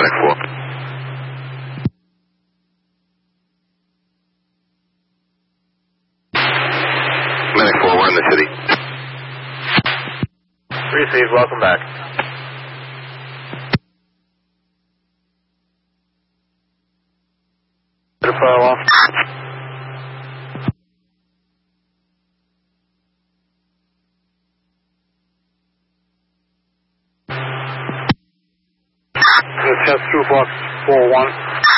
Medic 4. Medic 4, we're in the city. Received, welcome back. Firewall. Test through box 4-1.